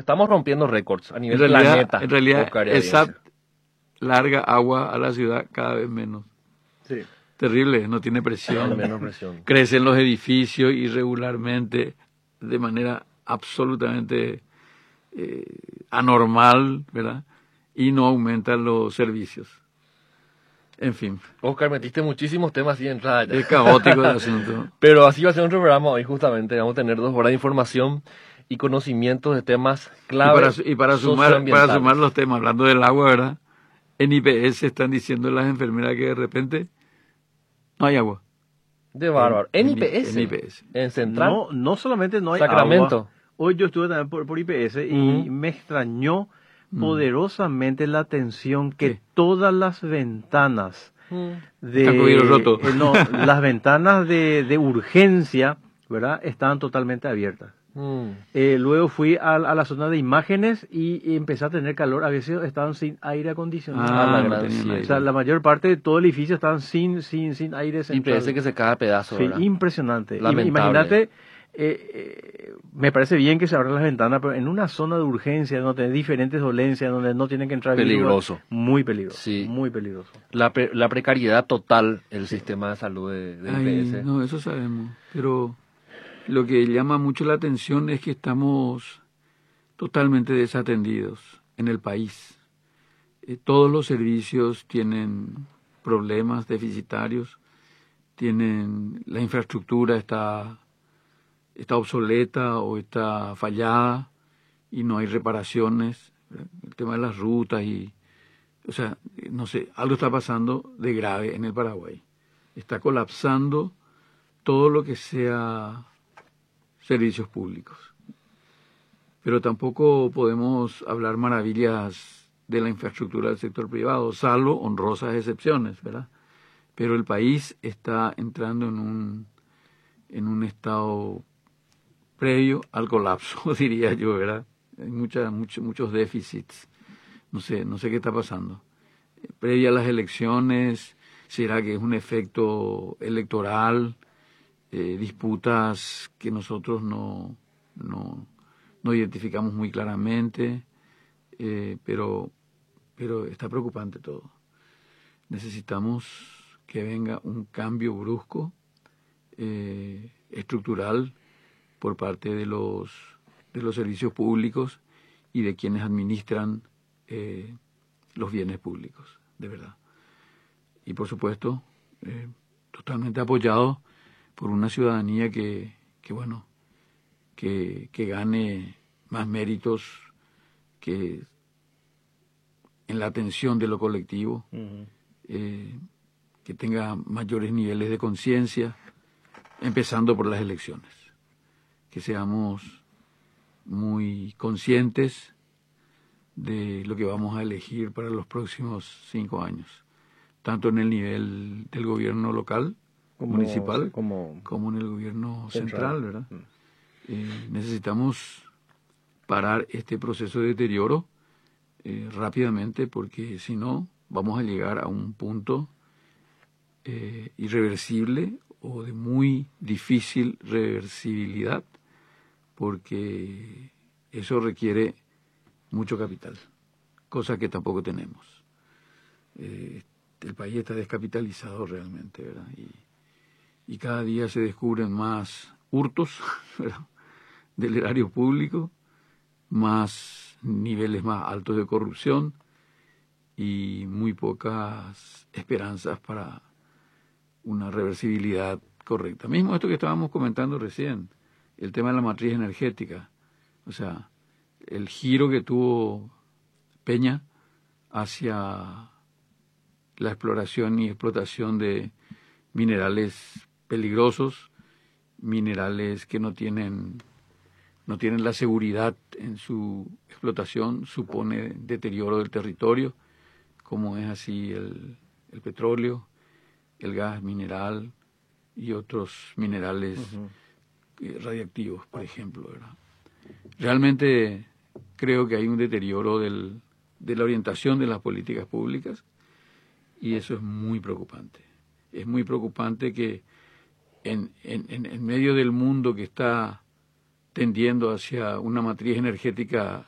estamos rompiendo récords a nivel planeta. En realidad, Oscar y ESAT audiencia. larga agua a la ciudad cada vez menos. Sí. Terrible, no tiene presión. Menos presión. Crecen los edificios irregularmente, de manera absolutamente anormal, ¿verdad? Y no aumentan los servicios. En fin, Oscar, metiste muchísimos temas así de entrada ya. es caótico el asunto. Pero así va a ser nuestro programa hoy justamente. Vamos a tener 2 horas de información y conocimientos de temas clave. Y para sumar los temas, hablando del agua, ¿verdad? En IPS están diciendo las enfermeras que de repente no hay agua. De bárbaro. En IPS. En IPS. En Central. No solamente no hay Sacramento. agua. Hoy yo estuve también por IPS y me extrañó poderosamente la atención que ¿Qué? todas las ventanas Están con vidrio roto. las ventanas de urgencia, ¿verdad? Estaban totalmente abiertas. Luego fui a la zona de imágenes y empecé a tener calor. A veces estaban sin aire acondicionado. la no gran tenían sí. aire. O sea, la mayor parte de todo el edificio estaban sin aire central. IPS que se cae a pedazos. Sí, ¿verdad? impresionante. Lamentable. Imagínate, me parece bien que se abran las ventanas, pero en una zona de urgencia, donde hay diferentes dolencias, donde no tienen que entrar Peligroso. virus, muy peligroso. Sí. Muy peligroso. La precariedad total del sistema de salud de Ay, IPS. no, eso sabemos. Pero lo que llama mucho la atención es que estamos totalmente desatendidos en el país. Todos los servicios tienen problemas deficitarios, la infraestructura está obsoleta o está fallada y no hay reparaciones. El tema de las rutas o sea, no sé, algo está pasando de grave en el Paraguay. Está colapsando todo lo que sea servicios públicos. Pero tampoco podemos hablar maravillas de la infraestructura del sector privado, salvo honrosas excepciones, ¿verdad? Pero el país está entrando en un estado previo al colapso, diría yo, ¿verdad? Hay muchos déficits. No sé qué está pasando. Previa a las elecciones, ¿será que es un efecto electoral? Disputas que nosotros no identificamos muy claramente, pero está preocupante todo. Necesitamos que venga un cambio brusco, estructural, por parte de los servicios públicos y de quienes administran los bienes públicos, de verdad. Y por supuesto, totalmente apoyado por una ciudadanía que gane más méritos que en la atención de lo colectivo, que tenga mayores niveles de conciencia, empezando por las elecciones. Que seamos muy conscientes de lo que vamos a elegir para los próximos 5 años, tanto en el nivel del gobierno local, municipal, como en el gobierno central, ¿verdad? Necesitamos parar este proceso de deterioro rápidamente, porque si no vamos a llegar a un punto irreversible o de muy difícil reversibilidad, porque eso requiere mucho capital, cosa que tampoco tenemos. El país está descapitalizado realmente, ¿verdad? Y cada día se descubren más hurtos, ¿verdad?, del erario público, más niveles más altos de corrupción y muy pocas esperanzas para una reversibilidad correcta. Mismo esto que estábamos comentando recién, el tema de la matriz energética, o sea, el giro que tuvo Peña hacia la exploración y explotación de minerales peligrosos, minerales que no tienen la seguridad en su explotación, supone deterioro del territorio, como es así el petróleo, el gas mineral y otros minerales radiactivos, por ejemplo, ¿verdad? Realmente creo que hay un deterioro de la orientación de las políticas públicas y eso es muy preocupante. Es muy preocupante que en medio del mundo que está tendiendo hacia una matriz energética